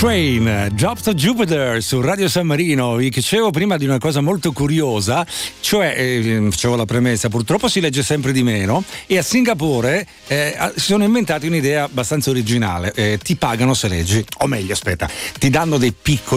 Train, Drop to Jupiter su Radio San Marino. Vi dicevo prima di una cosa molto curiosa, cioè facevo la premessa, purtroppo si legge sempre di meno e a Singapore si sono inventati un'idea abbastanza originale, ti pagano se leggi, o meglio aspetta, ti danno dei piccoli